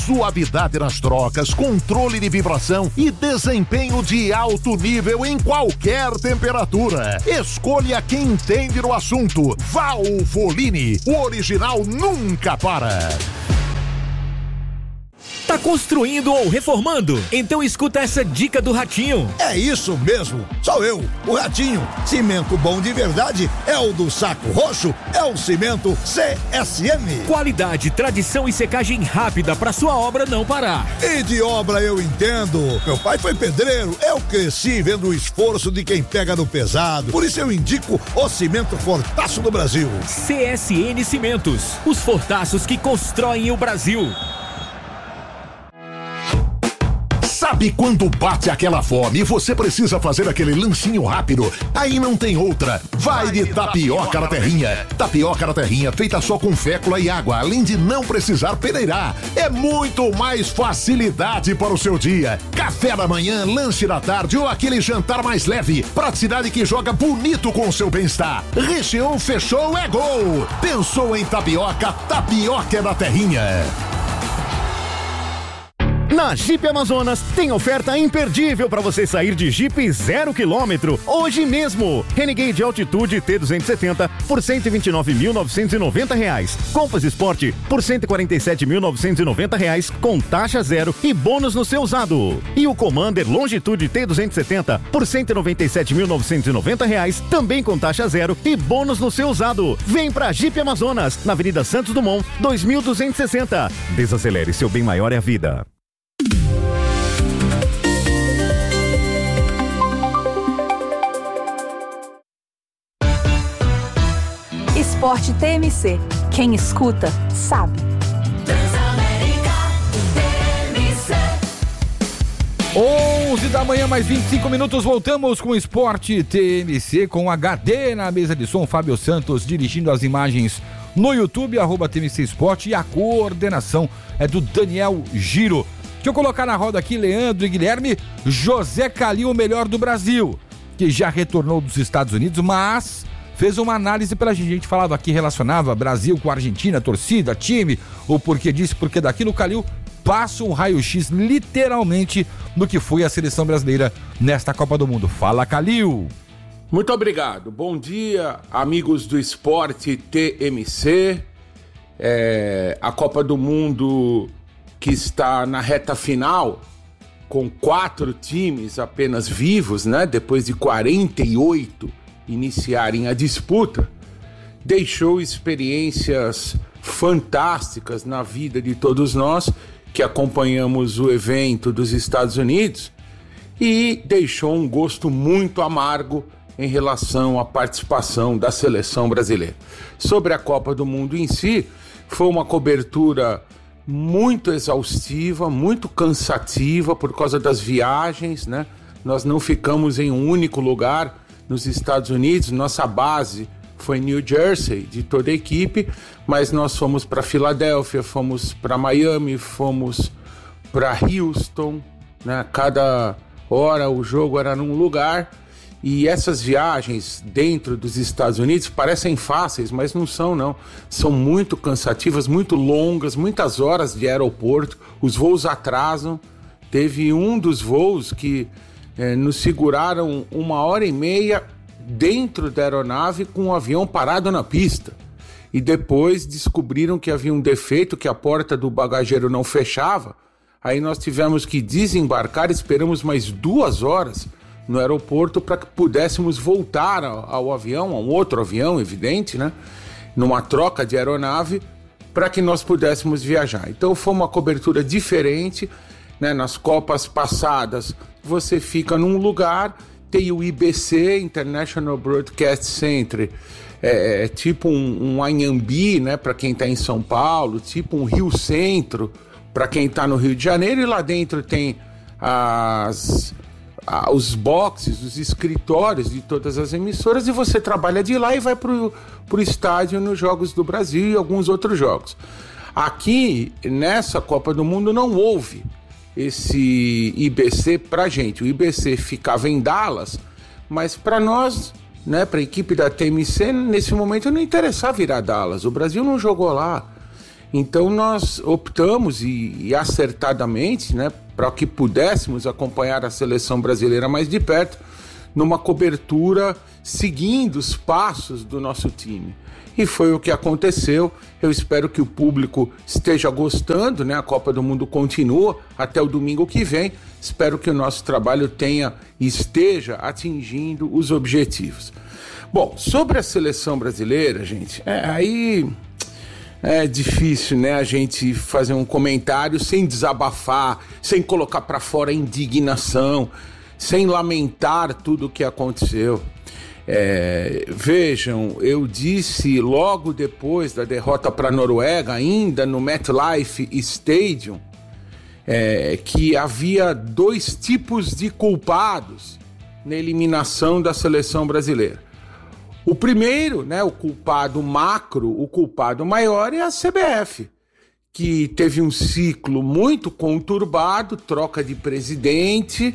suavidade nas trocas, controle de vibração e desempenho de alto nível em qualquer temperatura. Escolha quem entende no assunto. Valvoline, o original nunca para. Tá construindo ou reformando? Então escuta essa dica do Ratinho. É isso mesmo, sou eu, o Ratinho. Cimento bom de verdade é o do Saco Roxo, é o Cimento CSN. Qualidade, tradição e secagem rápida pra sua obra não parar. E de obra eu entendo. Meu pai foi pedreiro, eu cresci vendo o esforço de quem pega no pesado. Por isso eu indico o Cimento Fortaço do Brasil. CSN Cimentos, os fortaços que constroem o Brasil. Sabe quando bate aquela fome e você precisa fazer aquele lanchinho rápido? Aí não tem outra. Vai de tapioca na terrinha. Tapioca na terrinha feita só com fécula e água, além de não precisar peneirar. É muito mais facilidade para o seu dia. Café da manhã, lanche da tarde ou aquele jantar mais leve. Praticidade que joga bonito com o seu bem-estar. Recheou, fechou, é gol. Pensou em tapioca, tapioca é da terrinha. Na Jeep Amazonas tem oferta imperdível para você sair de Jeep 0 km hoje mesmo. Renegade Altitude T270 por R$ 129.990. Compass Sport por R$ 147.990 com taxa zero e bônus no seu usado. E o Commander Longitude T270 por R$ 197.990 também com taxa zero e bônus no seu usado. Vem pra Jeep Amazonas, na Avenida Santos Dumont, 2260. Desacelere, seu bem maior é a vida. Esporte TMC. Quem escuta, sabe. Transamérica TMC. 11 da manhã, mais 25 minutos, voltamos com o Esporte TMC, com HD na mesa de som, Fábio Santos dirigindo as imagens no YouTube, @TMC Esporte, e a coordenação é do Daniel Giro. Deixa eu colocar na roda aqui Leandro e Guilherme. José Calil, o melhor do Brasil, que já retornou dos Estados Unidos, mas fez uma análise pra gente. Falava aqui, relacionava Brasil com a Argentina, torcida, time, o porquê disso, porquê daquilo. O Calil passa um raio-x literalmente do que foi a seleção brasileira nesta Copa do Mundo. Fala, Calil! Muito obrigado. Bom dia, amigos do Esporte TMC. A Copa do Mundo que está na reta final, com 4 times apenas vivos, né? Depois de 48 iniciarem a disputa, deixou experiências fantásticas na vida de todos nós que acompanhamos o evento dos Estados Unidos, e deixou um gosto muito amargo em relação à participação da seleção brasileira. Sobre a Copa do Mundo em si, foi uma cobertura muito exaustiva, muito cansativa por causa das viagens, né? Nós não ficamos em um único lugar nos Estados Unidos. Nossa base foi New Jersey, de toda a equipe, mas nós fomos para Filadélfia, fomos para Miami, fomos para Houston, né? Cada hora o jogo era num lugar, e essas viagens dentro dos Estados Unidos parecem fáceis, mas não são, não. São muito cansativas, muito longas, muitas horas de aeroporto, os voos atrasam. Teve um dos voos que nos seguraram 1h30 dentro da aeronave com o avião parado na pista. E depois descobriram que havia um defeito, que a porta do bagageiro não fechava. Aí nós tivemos que desembarcar, esperamos mais 2 horas no aeroporto para que pudéssemos voltar ao avião, a um outro avião, evidente, né? Numa troca de aeronave, para que nós pudéssemos viajar. Então foi uma cobertura diferente, né? Nas Copas passadas, você fica num lugar, tem o IBC, International Broadcast Center, tipo um Anhembi, né? Para quem está em São Paulo, tipo um Rio Centro, para quem está no Rio de Janeiro, e lá dentro tem os boxes, os escritórios de todas as emissoras, e você trabalha de lá e vai pro estádio nos Jogos do Brasil e alguns outros jogos. Aqui, nessa Copa do Mundo, não houve esse IBC pra gente. O IBC ficava em Dallas, mas para nós, né, pra equipe da TMC, nesse momento não interessava ir a Dallas. O Brasil não jogou lá. Então nós optamos e acertadamente, né, para que pudéssemos acompanhar a seleção brasileira mais de perto, numa cobertura seguindo os passos do nosso time. E foi o que aconteceu. Eu espero que o público esteja gostando, né? A Copa do Mundo continua até o domingo que vem. Espero que o nosso trabalho esteja atingindo os objetivos. Bom, sobre a seleção brasileira, gente, aí é difícil, né, a gente fazer um comentário sem desabafar, sem colocar para fora a indignação, sem lamentar tudo o que aconteceu. Vejam, eu disse logo depois da derrota para a Noruega, ainda no MetLife Stadium, que havia 2 tipos de culpados na eliminação da seleção brasileira. O primeiro, né, o culpado macro, o culpado maior é a CBF, que teve um ciclo muito conturbado, troca de presidente,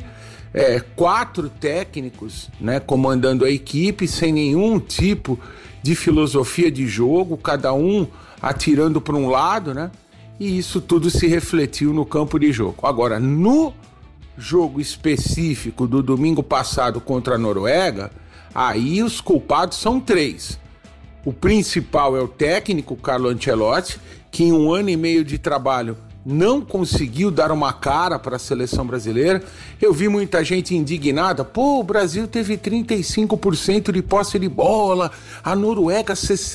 4 técnicos, né, comandando a equipe sem nenhum tipo de filosofia de jogo, cada um atirando para um lado, né, e isso tudo se refletiu no campo de jogo. Agora, no jogo específico do domingo passado contra a Noruega, aí os culpados são 3. O principal é o técnico Carlo Ancelotti, que em 1 ano e meio de trabalho não conseguiu dar uma cara para a seleção brasileira. Eu vi muita gente indignada. O Brasil teve 35% de posse de bola, a Noruega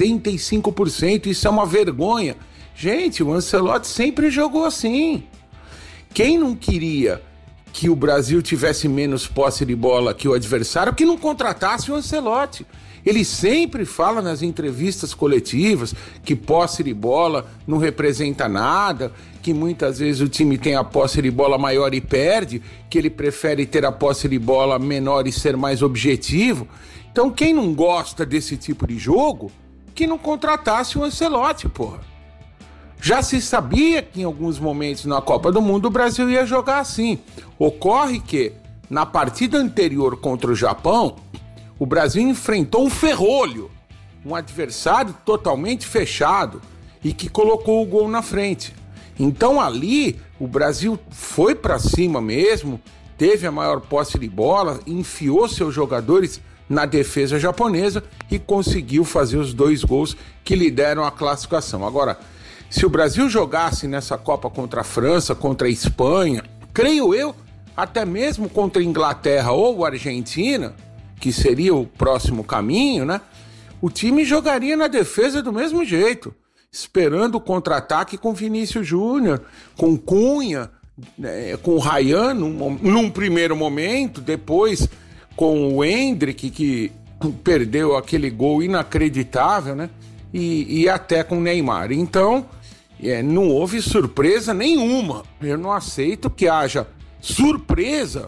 65%, isso é uma vergonha. Gente, o Ancelotti sempre jogou assim. Quem não queria que o Brasil tivesse menos posse de bola que o adversário, que não contratasse o Ancelotti? Ele sempre fala nas entrevistas coletivas que posse de bola não representa nada, que muitas vezes o time tem a posse de bola maior e perde, que ele prefere ter a posse de bola menor e ser mais objetivo. Então quem não gosta desse tipo de jogo, que não contratasse o Ancelotti, porra. Já se sabia que em alguns momentos na Copa do Mundo o Brasil ia jogar assim. Ocorre que na partida anterior contra o Japão, o Brasil enfrentou um ferrolho, um adversário totalmente fechado e que colocou o gol na frente. Então ali o Brasil foi para cima mesmo, teve a maior posse de bola, enfiou seus jogadores na defesa japonesa e conseguiu fazer os 2 gols que lhe deram a classificação. Agora, se o Brasil jogasse nessa Copa contra a França, contra a Espanha, creio eu, até mesmo contra a Inglaterra ou a Argentina, que seria o próximo caminho, né? O time jogaria na defesa do mesmo jeito, esperando o contra-ataque com Vinícius Júnior, com Cunha, com o Ryan num primeiro momento, depois com o Endrick, que perdeu aquele gol inacreditável, né? E até com o Neymar. Então, não houve surpresa nenhuma. Eu não aceito que haja surpresa,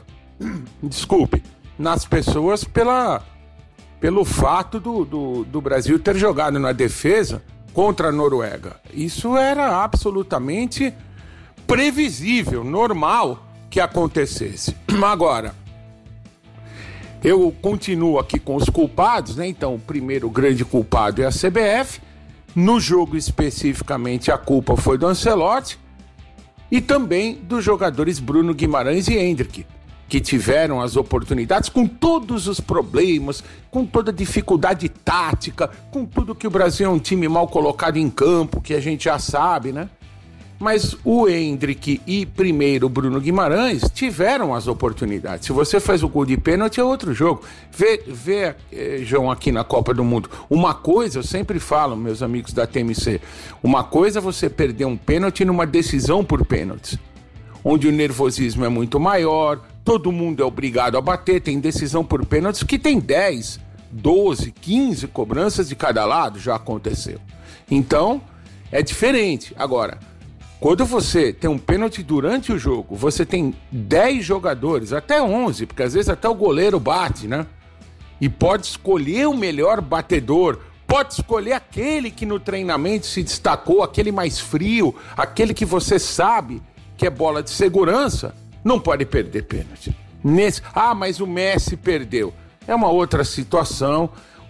nas pessoas pelo fato do Brasil ter jogado na defesa contra a Noruega. Isso era absolutamente previsível, normal que acontecesse. Agora, eu continuo aqui com os culpados, né? Então, o primeiro grande culpado é a CBF. No jogo especificamente, a culpa foi do Ancelotti e também dos jogadores Bruno Guimarães e Endrick, que tiveram as oportunidades com todos os problemas, com toda a dificuldade tática, com tudo que o Brasil é um time mal colocado em campo, que a gente já sabe, né? Mas o Endrick e primeiro o Bruno Guimarães tiveram as oportunidades. Se você faz o gol de pênalti é outro jogo. Vê, João, aqui na Copa do Mundo. Uma coisa, eu sempre falo, meus amigos da TMC, uma coisa é você perder um pênalti numa decisão por pênaltis, onde o nervosismo é muito maior, todo mundo é obrigado a bater, tem decisão por pênaltis que tem 10, 12, 15 cobranças de cada lado, já aconteceu. Então, é diferente. Agora, quando você tem um pênalti durante o jogo, você tem 10 jogadores, até 11, porque às vezes até o goleiro bate, né? E pode escolher o melhor batedor, pode escolher aquele que no treinamento se destacou, aquele mais frio, aquele que você sabe que é bola de segurança, não pode perder pênalti. Mas o Messi perdeu. É uma outra situação.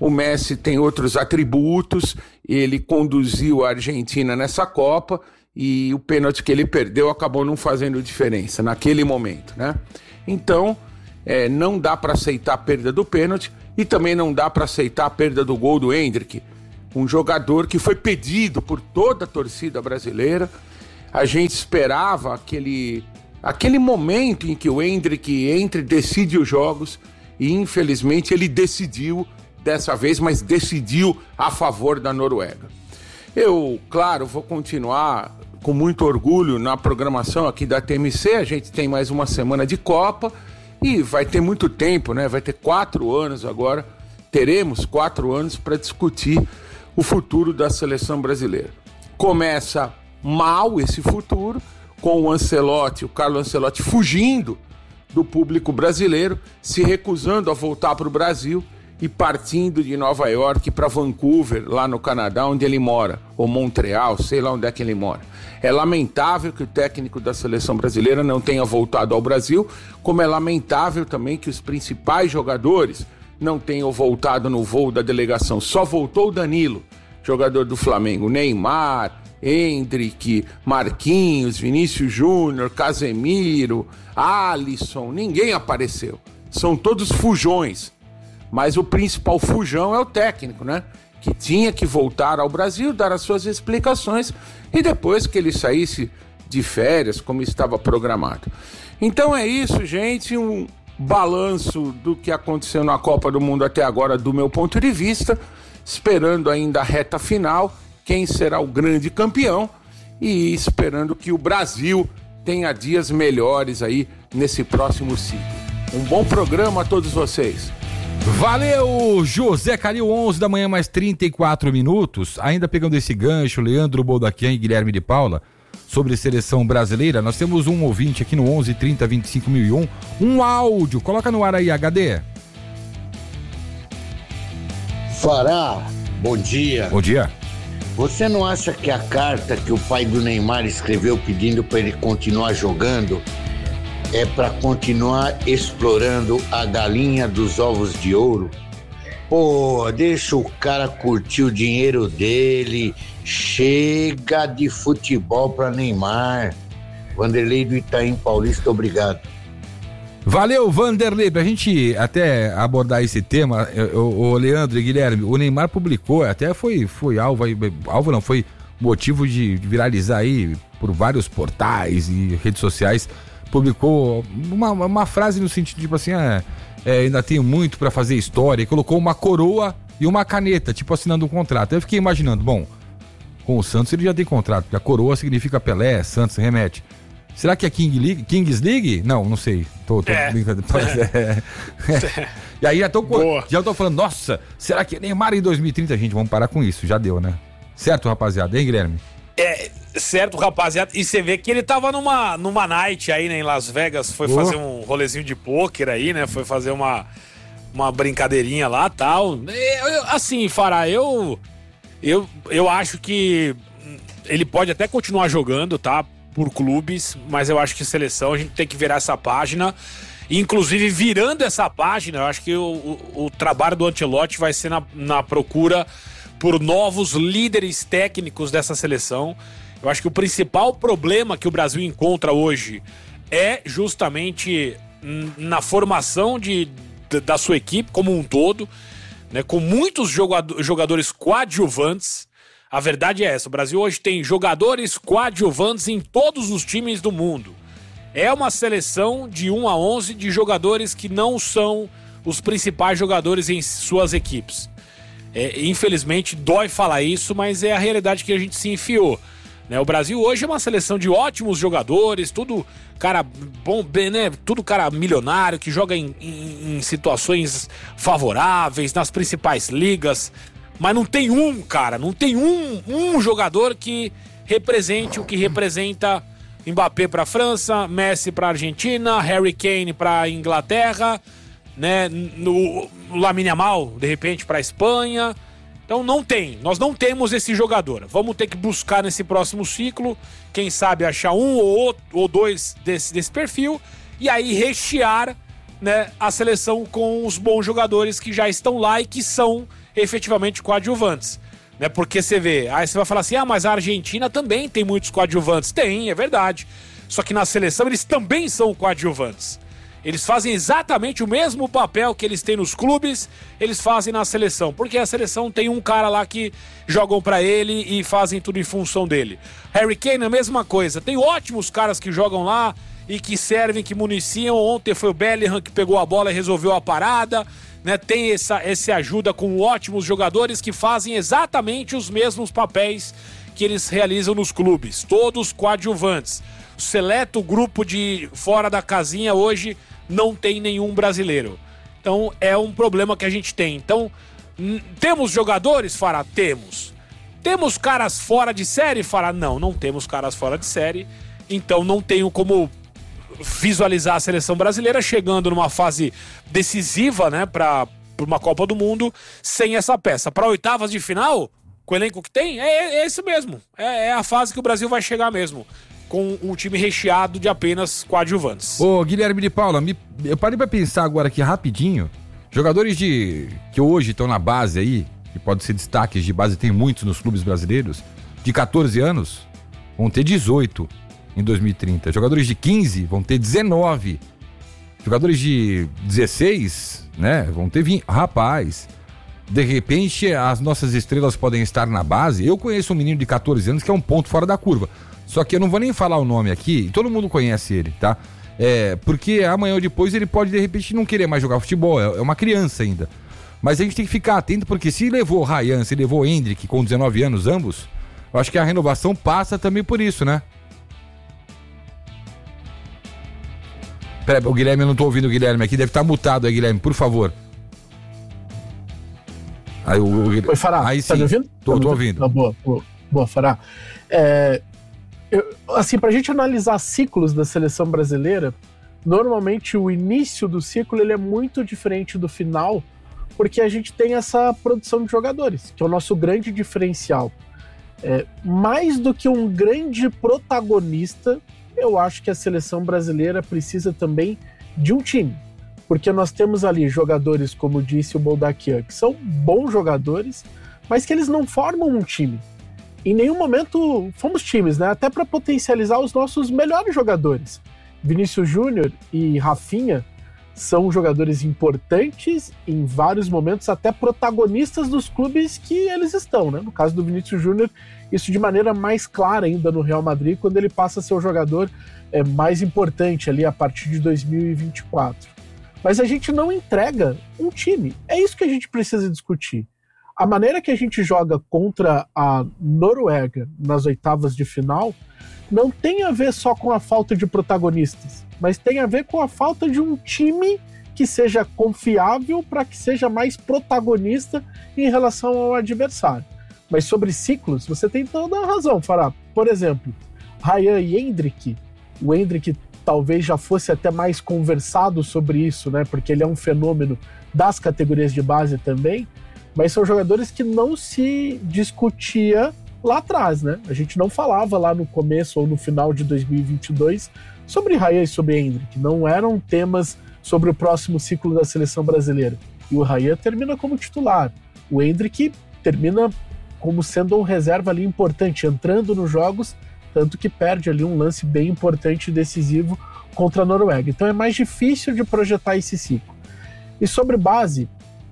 O Messi tem outros atributos, ele conduziu a Argentina nessa Copa e o pênalti que ele perdeu acabou não fazendo diferença naquele momento, né? Então, não dá para aceitar a perda do pênalti e também não dá para aceitar a perda do gol do Endrick, um jogador que foi pedido por toda a torcida brasileira. A gente esperava aquele momento em que o Endrick entra e decide os jogos e infelizmente ele decidiu dessa vez, mas decidiu a favor da Noruega. Eu, claro, vou continuar com muito orgulho na programação aqui da TMC. A gente tem mais uma semana de Copa e vai ter muito tempo, né? Vai ter 4 anos agora, teremos 4 anos para discutir o futuro da seleção brasileira. Começa mal esse futuro, com o Carlo Ancelotti fugindo do público brasileiro, se recusando a voltar para o Brasil e partindo de Nova York para Vancouver, lá no Canadá, onde ele mora, ou Montreal, sei lá onde é que ele mora. É lamentável que o técnico da seleção brasileira não tenha voltado ao Brasil, como é lamentável também que os principais jogadores não tenham voltado no voo da delegação. Só voltou o Danilo, jogador do Flamengo, Neymar, Endrick, Marquinhos, Vinícius Júnior, Casemiro, Alisson, ninguém apareceu. São todos fujões. Mas o principal fujão é o técnico, né? Que tinha que voltar ao Brasil, dar as suas explicações e depois que ele saísse de férias, como estava programado. Então é isso, gente, um balanço do que aconteceu na Copa do Mundo até agora, do meu ponto de vista, esperando ainda a reta final, quem será o grande campeão e esperando que o Brasil tenha dias melhores aí nesse próximo ciclo. Um bom programa a todos vocês. Valeu, José Calil, 11 da manhã mais 34 minutos, ainda pegando esse gancho, Leandro Boldaquian e Guilherme de Paula, sobre seleção brasileira. Nós temos um ouvinte aqui no 11 30 25 1001, um áudio, coloca no ar aí, HD. Fará, bom dia. Bom dia. Você não acha que a carta que o pai do Neymar escreveu pedindo para ele continuar jogando é para continuar explorando a galinha dos ovos de ouro? Pô, deixa o cara curtir o dinheiro dele, chega de futebol para Neymar. Vanderlei do Itaim Paulista, obrigado. Valeu, Vanderlei. Pra gente até abordar esse tema, o Leandro e Guilherme, o Neymar publicou, até foi alvo não, foi motivo de viralizar aí por vários portais e redes sociais, publicou uma frase no sentido tipo assim, ainda tenho muito pra fazer história, e colocou uma coroa e uma caneta, tipo assinando um contrato. Eu fiquei imaginando, bom, com o Santos ele já tem contrato, porque a coroa significa Pelé, Santos remete. Será que é Kings League? Não sei. Tô brincando. E aí já tô falando, nossa, será que é Neymar em 2030? Gente, vamos parar com isso, já deu, né? Certo, rapaziada, hein, Guilherme? Certo, rapaziada. E você vê que ele tava numa night aí, né, em Las Vegas, foi fazer um rolezinho de pôquer aí, né? Foi fazer uma brincadeirinha lá e tal. Assim, Fará, eu acho que ele pode até continuar jogando, tá? Por clubes, mas eu acho que seleção a gente tem que virar essa página. Inclusive, virando essa página, eu acho que o trabalho do Ancelotti vai ser na procura por novos líderes técnicos dessa seleção. Eu acho que o principal problema que o Brasil encontra hoje é justamente na formação da sua equipe como um todo, né, com muitos jogadores coadjuvantes. A verdade é essa, o Brasil hoje tem jogadores coadjuvantes em todos os times do mundo. É uma seleção de 1 a 11 de jogadores que não são os principais jogadores em suas equipes. Infelizmente, dói falar isso, mas é a realidade que a gente se enfiou. Né? O Brasil hoje é uma seleção de ótimos jogadores, tudo cara bom, né? Tudo cara milionário, que joga em situações favoráveis, nas principais ligas. Mas não tem um jogador que represente o que representa Mbappé para a França, Messi para a Argentina, Harry Kane para a Inglaterra, né? No Lamine Yamal, de repente, para a Espanha. Então nós não temos esse jogador. Vamos ter que buscar nesse próximo ciclo, quem sabe achar um ou dois desse perfil e aí rechear, né, a seleção com os bons jogadores que já estão lá e que são efetivamente coadjuvantes. Né? Porque você vê, aí você vai falar assim, mas a Argentina também tem muitos coadjuvantes. Tem, é verdade. Só que na seleção eles também são coadjuvantes. Eles fazem exatamente o mesmo papel que eles têm nos clubes, eles fazem na seleção. Porque a seleção tem um cara lá que jogam pra ele e fazem tudo em função dele. Harry Kane, a mesma coisa. Tem ótimos caras que jogam lá e que servem, que municiam. Ontem foi o Bellingham que pegou a bola e resolveu a parada. Né? Tem esse ajuda com ótimos jogadores que fazem exatamente os mesmos papéis que eles realizam nos clubes. Todos coadjuvantes. O seleto grupo de fora da casinha hoje não tem nenhum brasileiro. Então é um problema que a gente tem. Então, temos jogadores, Fará? Temos. Temos caras fora de série, Fará? Não temos caras fora de série. Então não tenho como visualizar a seleção brasileira chegando numa fase decisiva, né, para uma Copa do Mundo sem essa peça. Para oitavas de final, com o elenco que tem, é isso mesmo. É a fase que o Brasil vai chegar mesmo, com um time recheado de apenas coadjuvantes. Ô, Guilherme de Paula, eu parei pra pensar agora aqui rapidinho. Jogadores que hoje estão na base aí, que podem ser destaques de base, tem muitos nos clubes brasileiros, de 14 anos, vão ter 18 em 2030. Jogadores de 15 vão ter 19. Jogadores de 16, né, vão ter 20. Rapaz, de repente as nossas estrelas podem estar na base. Eu conheço um menino de 14 anos que é um ponto fora da curva. Só que eu não vou nem falar o nome aqui, todo mundo conhece ele, tá? Porque amanhã ou depois ele pode, de repente, não querer mais jogar futebol, é uma criança ainda. Mas a gente tem que ficar atento, porque se levou o Ryan, se levou o Hendrick com 19 anos, ambos, eu acho que a renovação passa também por isso, né? Pera, o Guilherme, eu não tô ouvindo o Guilherme aqui, deve estar mutado aí, Guilherme, por favor. Aí Oi, Fará, aí, tá me ouvindo? Tô ouvindo. Boa, Fará. Assim, pra gente analisar ciclos da seleção brasileira, normalmente o início do ciclo ele é muito diferente do final, porque a gente tem essa produção de jogadores, que é o nosso grande diferencial. Mais do que um grande protagonista, eu acho que a seleção brasileira precisa também de um time, porque nós temos ali jogadores, como disse o Boldaquian, que são bons jogadores, mas que eles não formam um time. Em nenhum momento fomos times, né? Até para potencializar os nossos melhores jogadores. Vinícius Júnior e Rafinha são jogadores importantes em vários momentos, até protagonistas dos clubes que eles estão, né? No caso do Vinícius Júnior, isso de maneira mais clara ainda no Real Madrid, quando ele passa a ser o jogador mais importante ali a partir de 2024. Mas a gente não entrega um time. É isso que a gente precisa discutir. A maneira que a gente joga contra a Noruega nas oitavas de final não tem a ver só com a falta de protagonistas, mas tem a ver com a falta de um time que seja confiável para que seja mais protagonista em relação ao adversário. Mas sobre ciclos, você tem toda a razão, Fará. Por exemplo, Ryan e Hendrick. O Hendrick talvez já fosse até mais conversado sobre isso, né? Porque ele é um fenômeno das categorias de base também. Mas são jogadores que não se discutia lá atrás, né? A gente não falava lá no começo ou no final de 2022 sobre Ryan e sobre Hendrick. Não eram temas sobre o próximo ciclo da seleção brasileira. E o Ryan termina como titular. O Hendrick termina como sendo um reserva ali importante, entrando nos jogos, tanto que perde ali um lance bem importante e decisivo contra a Noruega. Então é mais difícil de projetar esse ciclo. E sobre base,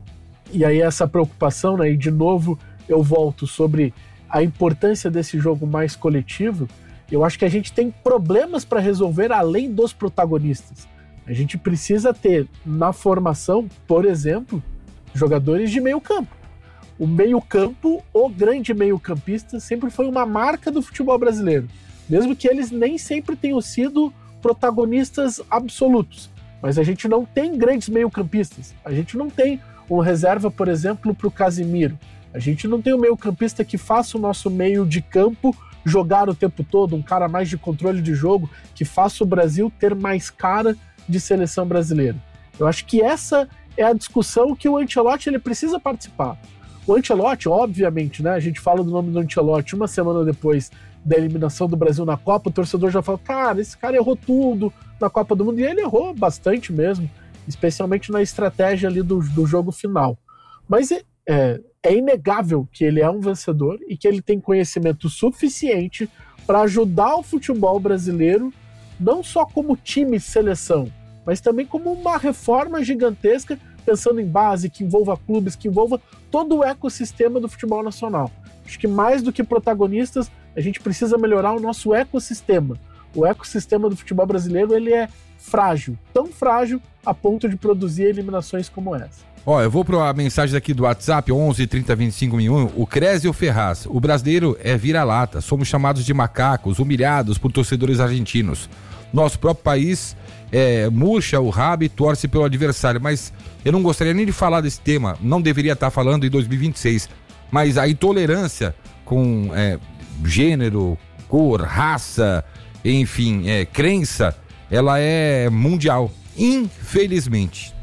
e aí essa preocupação, né, e de novo eu volto sobre a importância desse jogo mais coletivo, eu acho que a gente tem problemas para resolver além dos protagonistas. A gente precisa ter na formação, por exemplo, jogadores de meio campo. O meio campo, o grande meio campista, sempre foi uma marca do futebol brasileiro, mesmo que eles nem sempre tenham sido protagonistas absolutos. Mas a gente não tem grandes meio campistas, a gente não tem um reserva, por exemplo, para o Casimiro. A gente não tem um meio-campista que faça o nosso meio de campo jogar o tempo todo, um cara mais de controle de jogo, que faça o Brasil ter mais cara de seleção brasileira. Eu acho que essa é a discussão que o Ancelotti ele precisa participar. O Ancelotti, obviamente, né? A gente fala do nome do Ancelotti uma semana depois da eliminação do Brasil na Copa, o torcedor já fala, cara, esse cara errou tudo na Copa do Mundo, e ele errou bastante mesmo, especialmente na estratégia ali do jogo final. Mas é inegável que ele é um vencedor e que ele tem conhecimento suficiente para ajudar o futebol brasileiro, não só como time e seleção, mas também como uma reforma gigantesca, pensando em base, que envolva clubes, que envolva todo o ecossistema do futebol nacional. Acho que mais do que protagonistas, a gente precisa melhorar o nosso ecossistema. O ecossistema do futebol brasileiro, ele é frágil, tão frágil a ponto de produzir eliminações como essa. Eu vou para a mensagem aqui do WhatsApp, 11 30 25 1001. O Crésio Ferraz: o brasileiro é vira-lata, somos chamados de macacos, humilhados por torcedores argentinos. Nosso próprio país murcha o rabo e torce pelo adversário, mas eu não gostaria nem de falar desse tema, não deveria estar falando em 2026, mas a intolerância com gênero, cor, raça, enfim, crença, ela é mundial, infelizmente.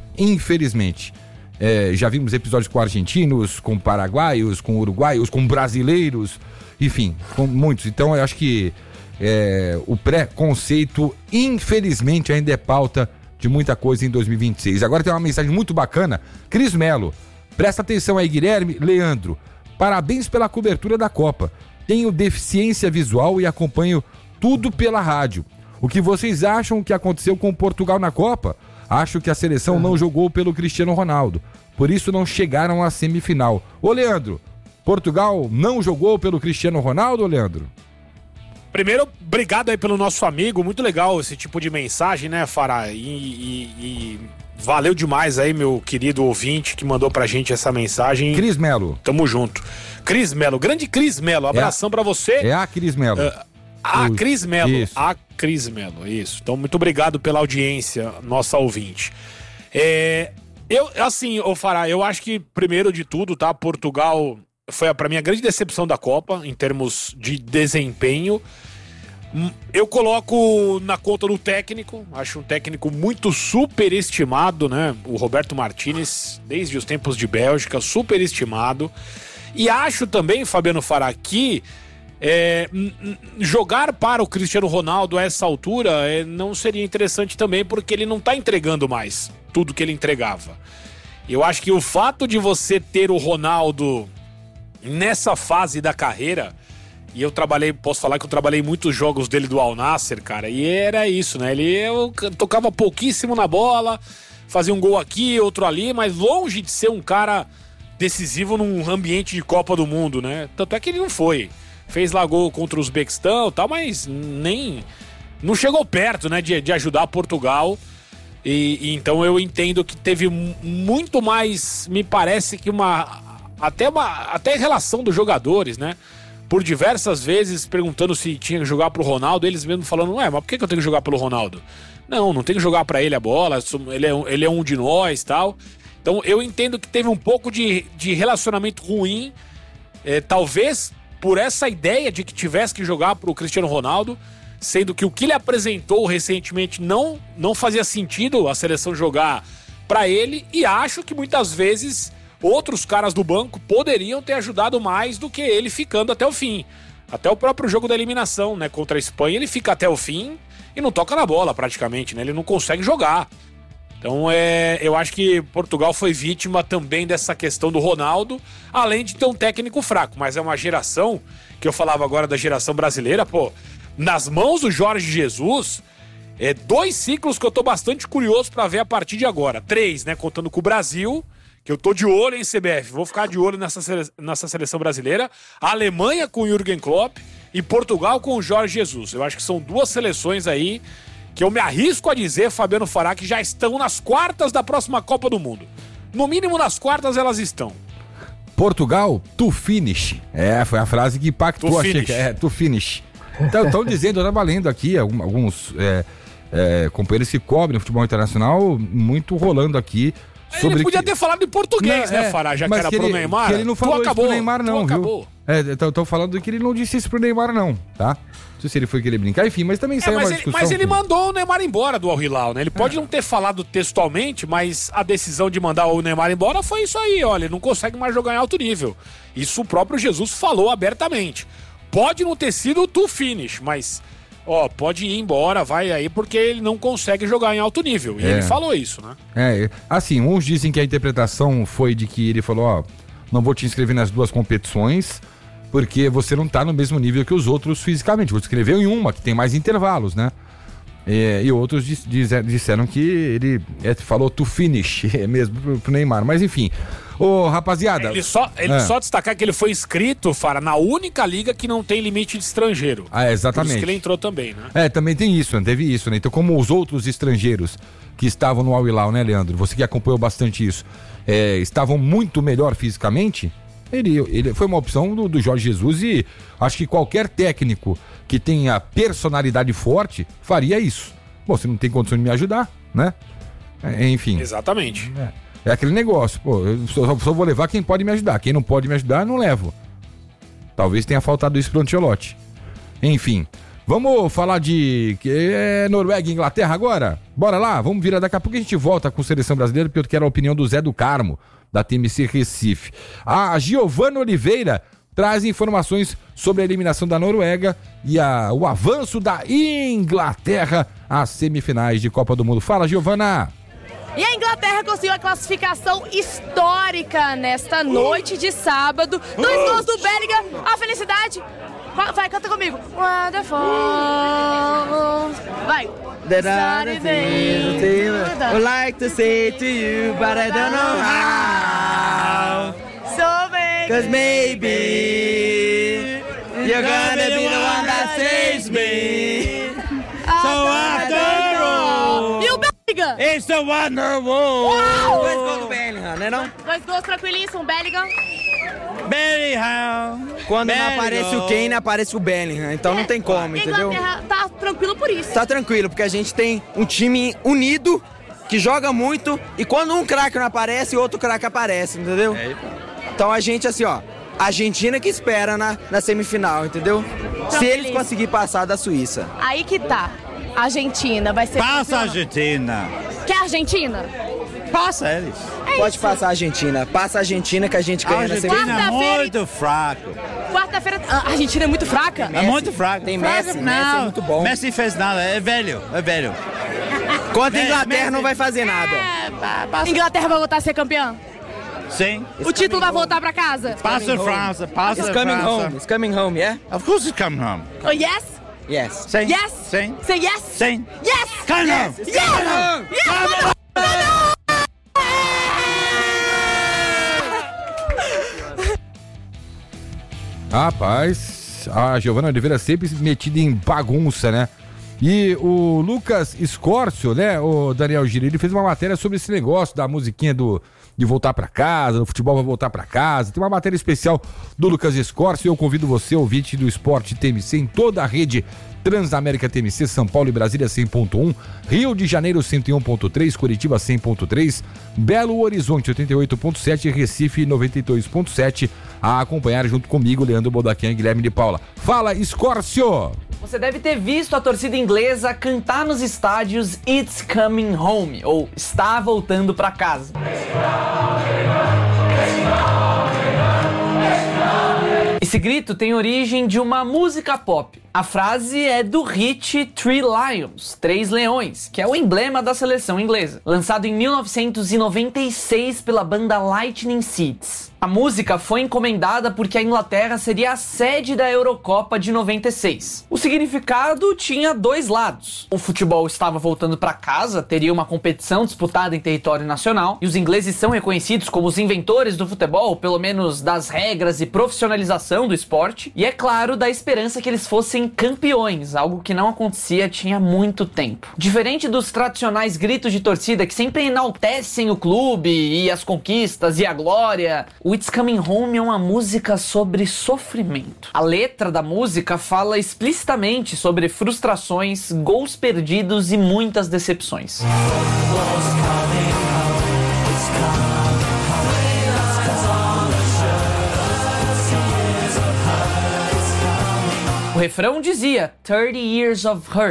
Já vimos episódios com argentinos, com paraguaios, com uruguaios, com brasileiros, enfim, com muitos. Então eu acho que o preconceito, infelizmente, ainda é pauta de muita coisa em 2026. Agora tem uma mensagem muito bacana. Cris Melo: presta atenção aí, Guilherme, Leandro, parabéns pela cobertura da Copa. Tenho deficiência visual e acompanho tudo pela rádio. O que vocês acham que aconteceu com Portugal na Copa? Acho que a seleção não jogou pelo Cristiano Ronaldo, por isso não chegaram à semifinal. Ô Leandro, Portugal não jogou pelo Cristiano Ronaldo, Leandro? Primeiro, obrigado aí pelo nosso amigo, muito legal esse tipo de mensagem, né, Fará? E valeu demais aí, meu querido ouvinte que mandou pra gente essa mensagem. Cris Melo. Tamo junto. Cris Melo, grande Cris Melo, abração pra você. É a Cris Melo. Cris Melo. Isso. A Cris Melo, isso. Então, muito obrigado pela audiência, nossa ouvinte. Fará, eu acho que, primeiro de tudo, tá, Portugal foi, pra mim, a grande decepção da Copa, em termos de desempenho. Eu coloco na conta do técnico, acho um técnico muito superestimado, né? O Roberto Martínez, desde os tempos de Bélgica, superestimado. E acho também, Fabiano Fará, que jogar para o Cristiano Ronaldo a essa altura não seria interessante também, porque ele não tá entregando mais tudo que ele entregava. Eu acho que o fato de você ter o Ronaldo nessa fase da carreira, e posso falar que eu trabalhei muitos jogos dele do Al Nassr, cara, e era isso, né? Eu tocava pouquíssimo na bola, fazia um gol aqui, outro ali, mas longe de ser um cara decisivo num ambiente de Copa do Mundo, né? Tanto é que ele não foi. Fez lá gol contra o Uzbequistão e tal, mas não chegou perto, né, de ajudar Portugal. E então eu entendo que teve muito mais, me parece que até relação dos jogadores, né? Por diversas vezes perguntando se tinha que jogar pro Ronaldo, eles mesmo falando, mas por que eu tenho que jogar pelo Ronaldo? Não tem que jogar pra ele a bola, ele é um de nós e tal. Então eu entendo que teve um pouco de relacionamento ruim, talvez por essa ideia de que tivesse que jogar pro Cristiano Ronaldo, sendo que o que ele apresentou recentemente não fazia sentido a seleção jogar pra ele, e acho que muitas vezes outros caras do banco poderiam ter ajudado mais do que ele ficando até o fim. Até o próprio jogo da eliminação, né, contra a Espanha, ele fica até o fim e não toca na bola praticamente, né, ele não consegue jogar. Então eu acho que Portugal foi vítima também dessa questão do Ronaldo, além de ter um técnico fraco, mas é uma geração, que eu falava agora da geração brasileira, nas mãos do Jorge Jesus, 2 ciclos que eu tô bastante curioso pra ver a partir de agora. 3, né, contando com o Brasil, que eu tô de olho em CBF, vou ficar de olho nessa seleção brasileira, a Alemanha com o Jürgen Klopp e Portugal com o Jorge Jesus. Eu acho que são 2 seleções aí que eu me arrisco a dizer, Fabiano Fará, que já estão nas quartas da próxima Copa do Mundo. No mínimo nas quartas elas estão. Portugal, to finish. Foi a frase que impactou. Achei que to finish. Então, estão dizendo, eu estava lendo aqui, alguns companheiros que cobrem o futebol internacional, muito rolando aqui. Ele podia ter falado em português, né, Fará, já que era pro Neymar. Que ele não falou isso pro Neymar, não, viu? Estão falando que ele não disse isso pro Neymar, não, tá? Não sei se ele foi querer brincar, enfim, mas também saiu uma discussão. Mas ele mandou o Neymar embora do Al Hilal, né? Ele pode não ter falado textualmente, mas a decisão de mandar o Neymar embora foi isso aí, olha, ele não consegue mais jogar em alto nível. Isso o próprio Jesus falou abertamente. Pode não ter sido o to finish, mas pode ir embora, vai aí, porque ele não consegue jogar em alto nível. E ele falou isso, né? Assim, uns dizem que a interpretação foi de que ele falou, não vou te inscrever nas 2 competições, porque você não tá no mesmo nível que os outros fisicamente. Vou te inscrever em uma, que tem mais intervalos, né? E outros disseram que ele falou to finish mesmo pro Neymar, mas enfim. Ô, rapaziada... Ele só destacar que ele foi inscrito, Fara, na única liga que não tem limite de estrangeiro. Exatamente. Por isso que ele entrou também, né? Também tem isso, né? Teve isso, né? Então, como os outros estrangeiros que estavam no Al Hilal, né, Leandro? Você que acompanhou bastante isso, estavam muito melhor fisicamente, ele foi uma opção do Jorge Jesus, e acho que qualquer técnico que tenha personalidade forte faria isso. Bom, você não tem condição de me ajudar, né? Enfim. Exatamente. É aquele negócio, pô, eu só vou levar quem pode me ajudar. Quem não pode me ajudar, não levo. Talvez tenha faltado isso pro Ancelotti. Enfim, vamos falar de Noruega e Inglaterra agora? Bora lá, vamos virar. Daqui a pouco a gente volta com a seleção brasileira, porque eu quero a opinião do Zé do Carmo, da TMC Recife. A Giovana Oliveira traz informações sobre a eliminação da Noruega e o avanço da Inglaterra às semifinais de Copa do Mundo. Fala, Giovana! E a Inglaterra conseguiu a classificação histórica nesta noite de sábado. 2 gols do Bellingham, a felicidade. Vai, canta comigo. Wonderful. Vai. I'd like to say to you, but I don't know how. So maybe. 'Cause maybe you're gonna be the one that saves me. So after all. E o Bellingham? It's the Wonderwall. 2 gols do Bellingham, né não? 2 gols tranquilíssimos, Bellingham. Bellingham. Quando não aparece o Kane, aparece o Bellingham. Então não tem como, entendeu? A Inglaterra tá tranquilo por isso. Tá tranquilo, porque a gente tem um time unido, que joga muito, e quando um craque não aparece, outro craque aparece, entendeu? Então a gente, assim, ó, Argentina que espera na semifinal, entendeu? Se eles conseguirem passar da Suíça. Aí que tá. A Argentina vai ser... Passa a Argentina. Quer a Argentina? Passa eles. Pode passar a Argentina. Passa a Argentina que a gente ganha na semifinal. A Argentina é muito fraco. Quarta-feira... A Argentina é muito fraca? É muito fraco. Tem Messi, Messi é muito bom. Messi fez nada, é velho. Contra a Inglaterra não vai fazer nada. Inglaterra vai voltar a ser campeã? Sim. O título vai voltar pra casa? Passa a França, passa a França. It's coming home, yeah? Of course it's coming home. Oh, yes? Yes. Sim. Yes? Sim. Say yes? Sim. Yes! Come on! Yes! Rapaz, a Giovana Oliveira sempre metida em bagunça, né? E o Lucas Escórcio, né, o Daniel Giri, ele fez uma matéria sobre esse negócio da musiquinha de voltar pra casa, do futebol vai voltar pra casa. Tem uma matéria especial do Lucas Escórcio. Eu convido você, ouvinte do Esporte TMC, em toda a rede Transamérica TMC, São Paulo e Brasília 100.1, Rio de Janeiro 101.3, Curitiba 100.3, Belo Horizonte 88.7 e Recife 92.7, a acompanhar junto comigo, Leandro Bodaquian e Guilherme de Paula. Fala, Escórcio! Você deve ter visto a torcida inglesa cantar nos estádios It's Coming Home, ou Está Voltando Pra Casa. Esse grito tem origem de uma música pop. A frase é do hit Three Lions, 3 Leões, que é o emblema da seleção inglesa, lançado em 1996 pela banda Lightning Seeds. A música foi encomendada porque a Inglaterra seria a sede da Eurocopa de 96. O significado tinha 2 lados. O futebol estava voltando para casa, teria uma competição disputada em território nacional, e os ingleses são reconhecidos como os inventores do futebol, pelo menos das regras e profissionalização do esporte, e é claro, da esperança que eles fossem campeões, algo que não acontecia tinha muito tempo. Diferente dos tradicionais gritos de torcida que sempre enaltecem o clube e as conquistas e a glória, o It's Coming Home é uma música sobre sofrimento. A letra da música fala explicitamente sobre frustrações, gols perdidos e muitas decepções. O refrão dizia 30 years of hurt,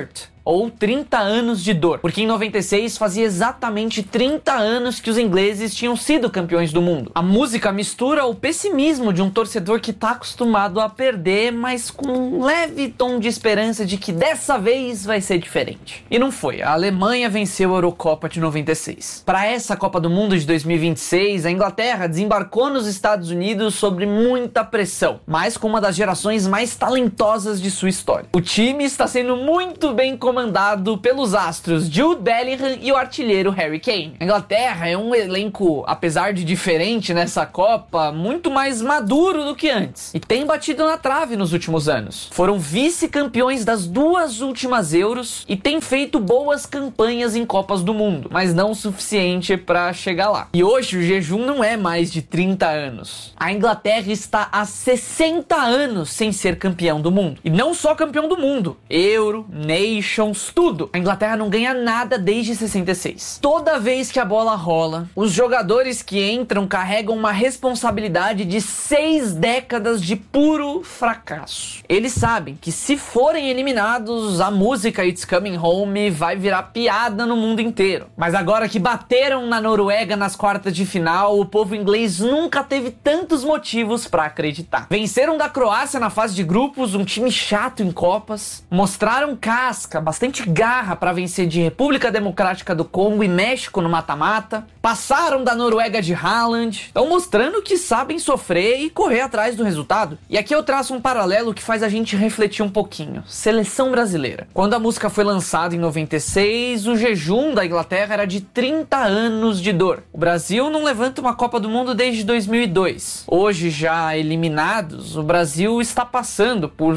ou 30 anos de dor, porque em 96 fazia exatamente 30 anos que os ingleses tinham sido campeões do mundo. A música mistura o pessimismo de um torcedor que tá acostumado a perder, mas com um leve tom de esperança de que dessa vez vai ser diferente. E não foi. A Alemanha venceu a Eurocopa de 96. Para essa Copa do Mundo de 2026, a Inglaterra desembarcou nos Estados Unidos sob muita pressão, mas com uma das gerações mais talentosas de sua história. O time está sendo muito bem comandado pelos astros Jude Bellingham e o artilheiro Harry Kane. A Inglaterra é um elenco, apesar de diferente nessa Copa, muito mais maduro do que antes, e tem batido na trave nos últimos anos. Foram vice-campeões das 2 últimas Euros e tem feito boas campanhas em Copas do Mundo, mas não o suficiente para chegar lá. E hoje o jejum não é mais de 30 anos. A Inglaterra está há 60 anos sem ser campeão do mundo. E não só campeão do mundo, Euro, Nations, tudo. A Inglaterra não ganha nada desde 66. Toda vez que a bola rola, os jogadores que entram carregam uma responsabilidade de 6 décadas de puro fracasso. Eles sabem que se forem eliminados, a música It's Coming Home vai virar piada no mundo inteiro. Mas agora que bateram na Noruega nas quartas de final, o povo inglês nunca teve tantos motivos pra acreditar. Venceram da Croácia na fase de grupos, um time chato em Copas. Mostraram casca, bastante garra pra vencer de República Democrática do Congo e México no mata-mata. Passaram da Noruega de Haaland. Estão mostrando que sabem sofrer e correr atrás do resultado. E aqui eu traço um paralelo que faz a gente refletir um pouquinho. Seleção brasileira. Quando a música foi lançada em 96, o jejum da Inglaterra era de 30 anos de dor. O Brasil não levanta uma Copa do Mundo desde 2002. Hoje, já eliminados, o Brasil está passando por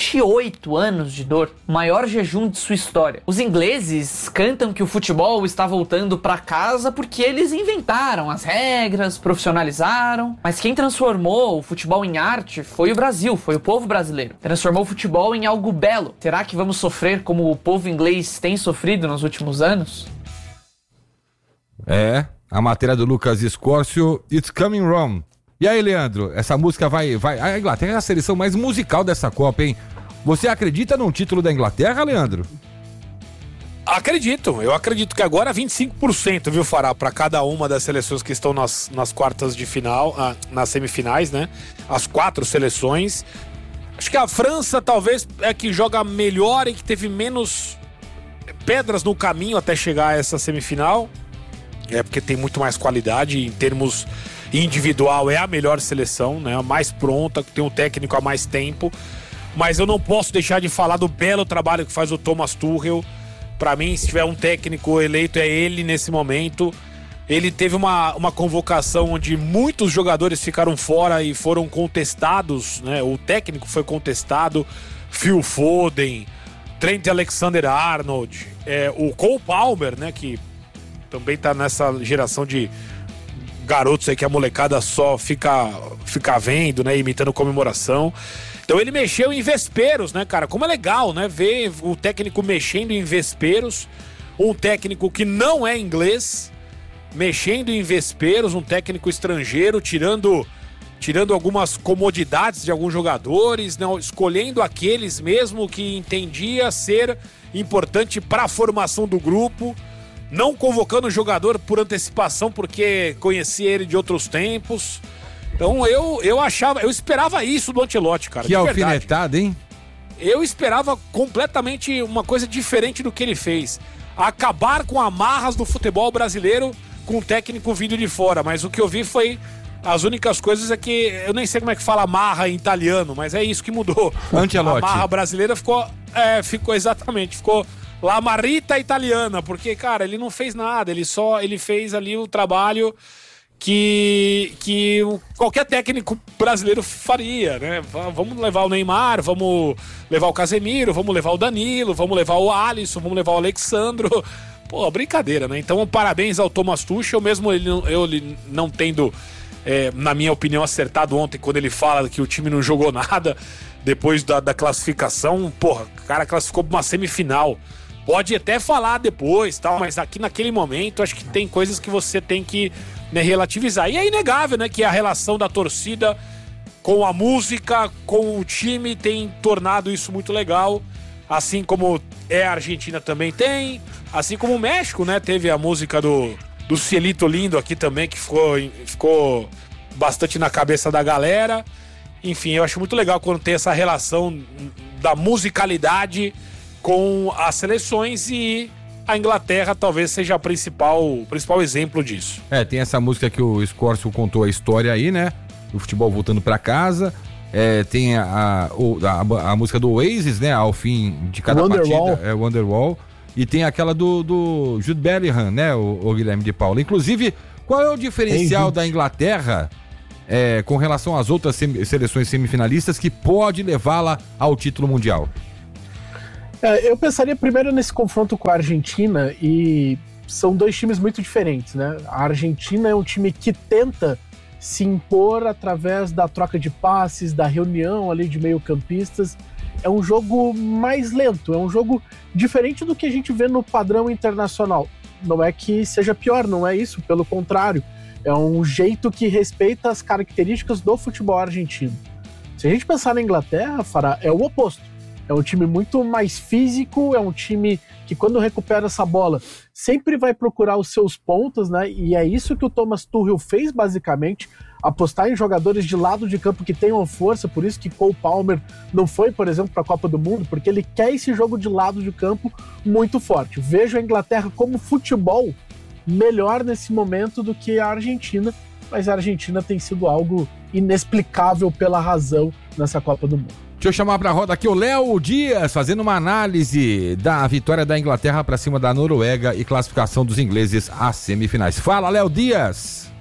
28 anos de dor. O maior jejum de sua história. Os ingleses cantam que o futebol está voltando para casa porque eles inventaram as regras, profissionalizaram. Mas quem transformou o futebol em arte foi o Brasil, foi o povo brasileiro. Transformou o futebol em algo belo. Será que vamos sofrer como o povo inglês tem sofrido nos últimos anos? É, a matéria do Lucas Escórcio, It's Coming Home. E aí, Leandro, essa música vai... A Inglaterra é a seleção mais musical dessa Copa, hein? Você acredita num título da Inglaterra, Leandro? Acredito, eu acredito que agora 25%, viu, Fará, para cada uma das seleções que estão nas quartas de final, nas semifinais, né? As 4 seleções. Acho que a França talvez é que joga melhor e que teve menos pedras no caminho até chegar a essa semifinal. É porque tem muito mais qualidade em termos individual, é a melhor seleção, né? A mais pronta, que tem um técnico há mais tempo. Mas eu não posso deixar de falar do belo trabalho que faz o Thomas Tuchel. Para mim, se tiver um técnico eleito, é ele nesse momento. Ele teve uma convocação onde muitos jogadores ficaram fora e foram contestados, né? O técnico foi contestado, Phil Foden, Trent Alexander-Arnold, o Cole Palmer, né? Que também tá nessa geração de garotos aí que a molecada só fica vendo, né? Imitando comemoração. Então ele mexeu em vesperos, né, cara? Como é legal, né? Ver o técnico mexendo em vesperos, um técnico que não é inglês, mexendo em vesperos, um técnico estrangeiro, tirando algumas comodidades de alguns jogadores, né? Escolhendo aqueles mesmo que entendia ser importante para a formação do grupo, não convocando o jogador por antecipação porque conhecia ele de outros tempos. Então eu esperava isso do Ancelotti, cara. Que alfinetada, hein? Eu esperava completamente uma coisa diferente do que ele fez. Acabar com amarras do futebol brasileiro com um técnico vindo de fora. Mas o que eu vi foi... As únicas coisas é que... Eu nem sei como é que fala amarra em italiano, mas é isso que mudou. Ancelotti. A amarra brasileira ficou exatamente... Ficou La Marita italiana. Porque, cara, ele não fez nada. Ele fez ali o trabalho... Que qualquer técnico brasileiro faria, né? Vamos levar o Neymar, vamos levar o Casemiro, vamos levar o Danilo, vamos levar o Alisson, vamos levar o Alexandro. Pô, brincadeira, né? Então, parabéns ao Thomas Tuchel, mesmo ele não tendo, na minha opinião, acertado ontem quando ele fala que o time não jogou nada depois da classificação. Porra, o cara classificou pra uma semifinal. Pode até falar depois, tal, mas aqui naquele momento acho que tem coisas que você tem que, né, relativizar. E é inegável, né, que a relação da torcida com a música, com o time tem tornado isso muito legal. assim como a Argentina também tem, assim como o México, né? Teve a música do Cielito Lindo aqui também, que ficou bastante na cabeça da galera. Enfim, eu acho muito legal quando tem essa relação da musicalidade com as seleções, e a Inglaterra talvez seja o principal exemplo disso. Tem essa música que o Scorcio contou a história aí, né? Do futebol voltando pra casa. Tem a música do Oasis, né? Ao fim de cada Wonderwall. partida. Wonderwall. E tem aquela do Jude Bellingham, né? O Guilherme de Paula. Inclusive, qual é o diferencial da Inglaterra com relação às outras seleções semifinalistas que pode levá-la ao título mundial? Eu pensaria primeiro nesse confronto com a Argentina, e são dois times muito diferentes, né? A Argentina é um time que tenta se impor através da troca de passes, da reunião ali de meio-campistas. É um jogo mais lento, é um jogo diferente do que a gente vê no padrão internacional. Não é que seja pior, não é isso, pelo contrário. É um jeito que respeita as características do futebol argentino. Se a gente pensar na Inglaterra, Fará, é o oposto. É um time muito mais físico, é um time que quando recupera essa bola sempre vai procurar os seus pontos, né? E é isso que o Thomas Tuchel fez basicamente, apostar em jogadores de lado de campo que tenham força, por isso que Cole Palmer não foi, por exemplo, para a Copa do Mundo, porque ele quer esse jogo de lado de campo muito forte. Vejo a Inglaterra como futebol melhor nesse momento do que a Argentina, mas a Argentina tem sido algo inexplicável pela razão nessa Copa do Mundo. Deixa eu chamar pra roda aqui o Léo Dias, fazendo uma análise da vitória da Inglaterra pra cima da Noruega e classificação dos ingleses às semifinais. Fala, Léo Dias!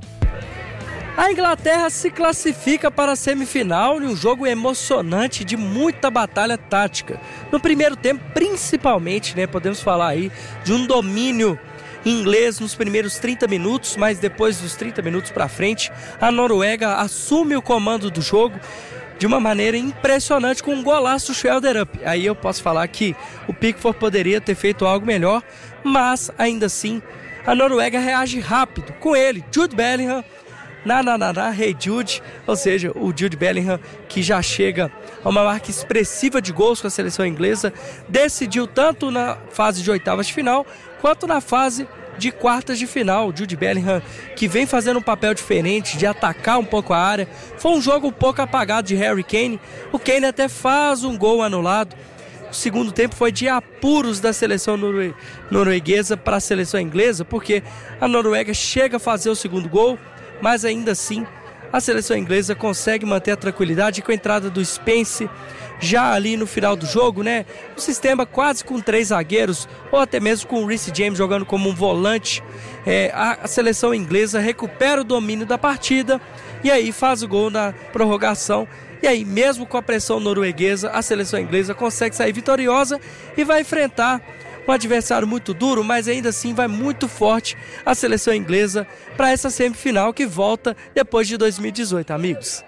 A Inglaterra se classifica para a semifinal em um jogo emocionante de muita batalha tática. No primeiro tempo, principalmente, né, podemos falar aí de um domínio inglês nos primeiros 30 minutos, mas depois dos 30 minutos para frente, a Noruega assume o comando do jogo de uma maneira impressionante, com um golaço do Schjelderup. Aí eu posso falar que o Pickford poderia ter feito algo melhor, mas ainda assim a Noruega reage rápido com ele, Jude Bellingham, hey Jude, ou seja, o Jude Bellingham, que já chega a uma marca expressiva de gols com a seleção inglesa, decidiu tanto na fase de oitavas de final quanto na fase de quartas de final. Jude Bellingham, que vem fazendo um papel diferente de atacar um pouco a área. Foi um jogo um pouco apagado de Harry Kane. O Kane até faz um gol anulado. O segundo tempo foi de apuros da seleção norueguesa para a seleção inglesa, porque a Noruega chega a fazer o segundo gol, mas ainda assim a seleção inglesa consegue manter a tranquilidade com a entrada do Spence já ali no final do jogo, né? Um sistema quase com 3 zagueiros, ou até mesmo com o Reece James jogando como um volante. A seleção inglesa recupera o domínio da partida e aí faz o gol na prorrogação. E aí, mesmo com a pressão norueguesa, a seleção inglesa consegue sair vitoriosa e vai enfrentar um adversário muito duro, mas ainda assim vai muito forte a seleção inglesa para essa semifinal que volta depois de 2018, amigos.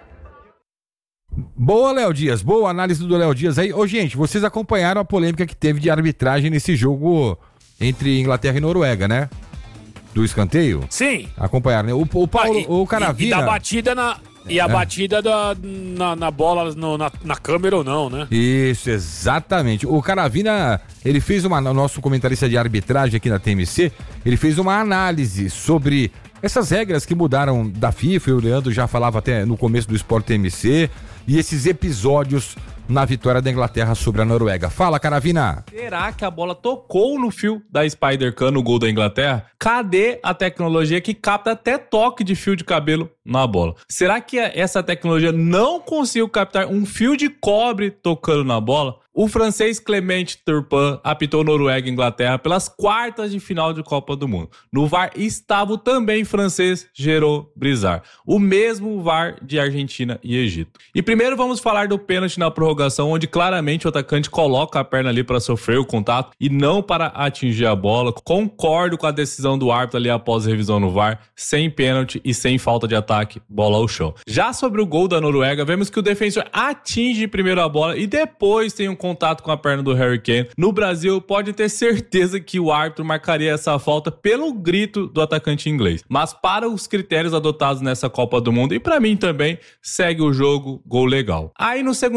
Boa, Léo Dias, boa análise do Léo Dias aí. Ô, gente, vocês acompanharam a polêmica que teve de arbitragem nesse jogo entre Inglaterra e Noruega, né? Do escanteio? Sim. Acompanharam, né? O Paulo, o Caravina... E da batida a batida na bola, na câmera ou não, né? Isso, exatamente. O Caravina, ele fez nosso comentarista de arbitragem aqui na TMC, ele fez uma análise sobre essas regras que mudaram da FIFA, e o Leandro já falava até no começo do Sport TMC, e esses episódios na vitória da Inglaterra sobre a Noruega. Fala, Caravina! Será que a bola tocou no fio da Spider-Cam no gol da Inglaterra? Cadê a tecnologia que capta até toque de fio de cabelo na bola? Será que essa tecnologia não conseguiu captar um fio de cobre tocando na bola? O francês Clément Turpin apitou Noruega e Inglaterra pelas quartas de final de Copa do Mundo. No VAR estava também francês Jérôme Brizard, o mesmo VAR de Argentina e Egito. E primeiro vamos falar do pênalti na prorrogação, onde claramente o atacante coloca a perna ali para sofrer o contato e não para atingir a bola. Concordo com a decisão do árbitro ali após a revisão no VAR, sem pênalti e sem falta de ataque, bola ao chão. Já sobre o gol da Noruega, vemos que o defensor atinge primeiro a bola e depois tem um contato com a perna do Harry Kane. No Brasil, pode ter certeza que o árbitro marcaria essa falta pelo grito do atacante inglês. Mas para os critérios adotados nessa Copa do Mundo, e para mim também, segue o jogo, gol legal. Aí no segundo tempo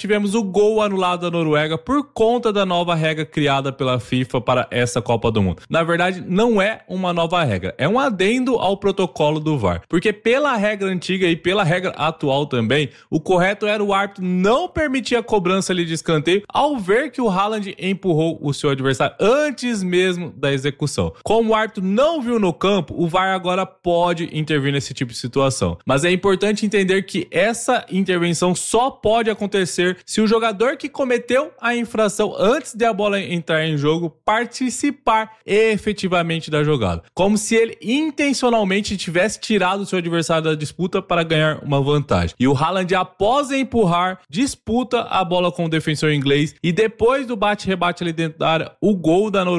tivemos o gol anulado da Noruega por conta da nova regra criada pela FIFA para essa Copa do Mundo. Na verdade, não é uma nova regra, é um adendo ao protocolo do VAR. Porque pela regra antiga e pela regra atual também, o correto era o árbitro não permitir a cobrança ali de escanteio ao ver que o Haaland empurrou o seu adversário antes mesmo da execução. Como o árbitro não viu no campo, o VAR agora pode intervir nesse tipo de situação. Mas é importante entender que essa intervenção só pode acontecer se o jogador que cometeu a infração antes de a bola entrar em jogo participar efetivamente da jogada. Como se ele intencionalmente tivesse tirado o seu adversário da disputa para ganhar uma vantagem. E o Haaland, após empurrar, disputa a bola com o defensor inglês e depois do bate-rebate ali dentro da área, o gol da Noruega